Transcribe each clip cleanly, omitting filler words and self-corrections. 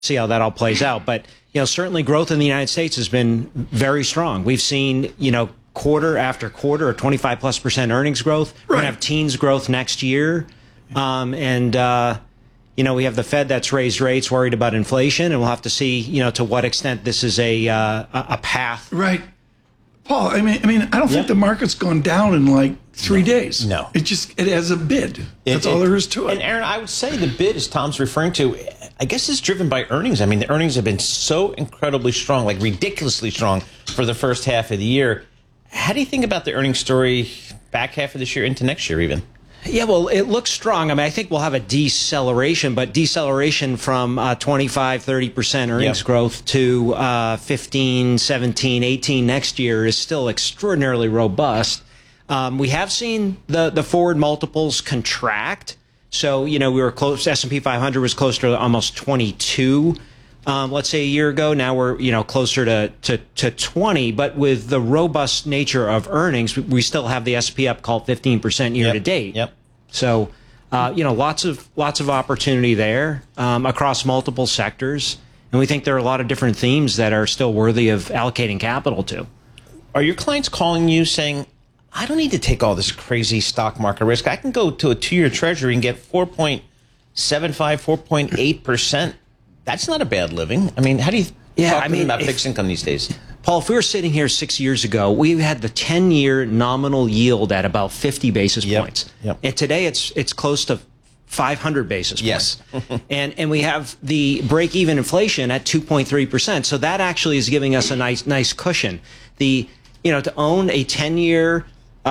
see how that all plays out. But, certainly growth in the United States has been very strong. We've seen, quarter after quarter, a 25+% earnings growth. We're going to have teens growth next year. We have the Fed that's raised rates, worried about inflation, and we'll have to see, to what extent this is a path. Right. Paul, I mean, I don't think the market's gone down in like 3 days. No. It has a bid. That's all there is to it. And Aaron, I would say the bid, as Tom's referring to, I guess is driven by earnings. I mean, the earnings have been so incredibly strong, like ridiculously strong for the first half of the year. How do you think about the earnings story back half of this year into next year even? Yeah, well, it looks strong. I mean, I think we'll have a deceleration, but deceleration from 25, 30% earnings growth to 15, 17, 18 next year is still extraordinarily robust. We have seen the forward multiples contract. So, we were close. S&P 500 was closer to almost 22, let's say a year ago. Now we're, closer to 20. But with the robust nature of earnings, we still have the S&P up called 15% year to date. Yep. So, lots of opportunity there across multiple sectors. And we think there are a lot of different themes that are still worthy of allocating capital to. Are your clients calling you saying, I don't need to take all this crazy stock market risk. I can go to a 2-year treasury and get 4.75, 4.8%. That's not a bad living. I mean, how do you talk to them about fixed income these days? Paul, if we were sitting here 6 years ago, we had the 10-year nominal yield at about 50 basis points. Yep. And today it's close to 500 basis points. Yes. and we have the break-even inflation at 2.3%. So that actually is giving us a nice cushion. To own a 10-year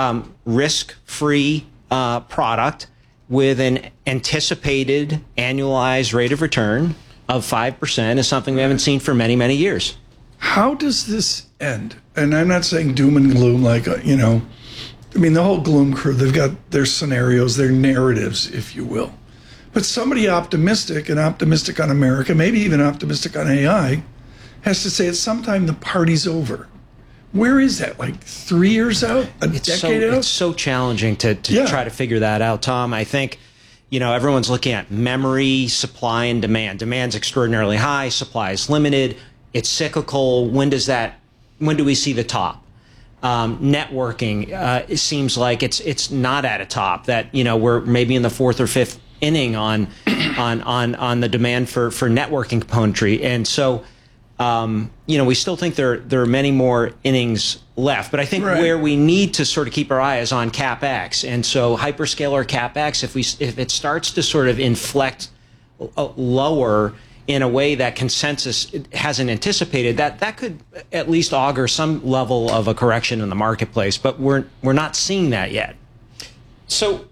risk-free product with an anticipated annualized rate of return of 5% is something we haven't seen for many, many years. How does this end? And I'm not saying doom and gloom, the whole gloom crew, they've got their scenarios, their narratives, if you will. But somebody optimistic on America, maybe even optimistic on AI, has to say at some time the party's over. Where is that? Like 3 years out? A decade out? It's so challenging to try to figure that out, Tom. I think, everyone's looking at memory, supply, and demand. Demand's extraordinarily high. Supply is limited. It's cyclical. When do we see the top? Networking, it seems like it's not at a top. That we're maybe in the fourth or fifth inning on the demand for networking componentry, and so we still think there are many more innings left. But I think where we need to sort of keep our eye is on CapEx, and so hyperscaler CapEx. If it starts to sort of inflect lower in a way that consensus hasn't anticipated, that could at least augur some level of a correction in the marketplace. But we're not seeing that yet. So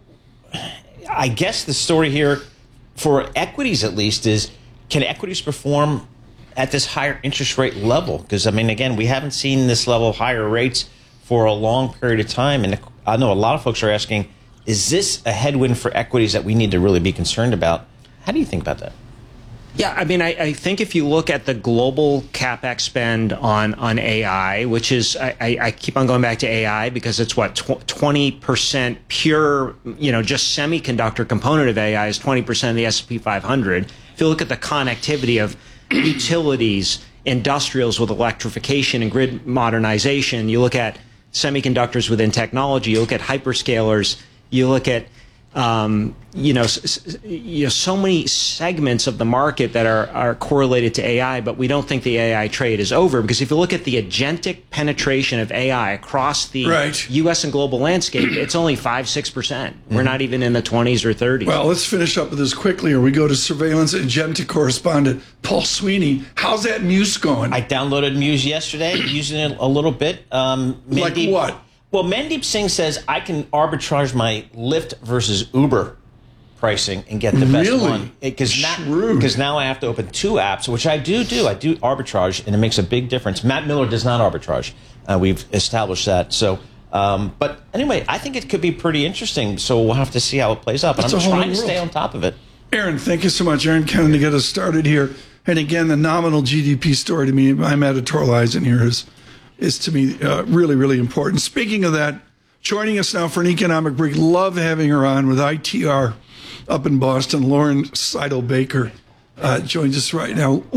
I guess the story here for equities at least is, can equities perform at this higher interest rate level? Because, again, we haven't seen this level of higher rates for a long period of time. And I know a lot of folks are asking, is this a headwind for equities that we need to really be concerned about? How do you think about that? Yeah, I think if you look at the global CapEx spend on AI, which is, I keep on going back to AI because it's 20% pure, just semiconductor component of AI is 20% of the S&P 500. If you look at the connectivity of utilities, industrials with electrification and grid modernization, you look at semiconductors within technology, you look at hyperscalers, you look at so many segments of the market that are correlated to AI, but we don't think the AI trade is over, because if you look at the agentic penetration of AI across the U.S. and global landscape, it's only 5-6%. We're not even in the 20s or 30s. Well, let's finish up with this quickly, or we go to surveillance agentic correspondent Paul Sweeney. How's that Muse going? I downloaded Muse yesterday, using it a little bit. Like what? Well, Mandeep Singh says I can arbitrage my Lyft versus Uber pricing and get the best one. Because now I have to open 2 apps, which I do. I do arbitrage, and it makes a big difference. Matt Miller does not arbitrage. We've established that. So, but anyway, I think it could be pretty interesting. So we'll have to see how it plays out. But I'm trying to stay on top of it. Aaron, thank you so much. Aaron Kennan to get us started here. And again, the nominal GDP story to me, I'm editorializing here, is to me really, really important. Speaking of that, joining us now for an economic break, love having her on with ITR up in Boston, Lauren Seidel Baker. joins us right now.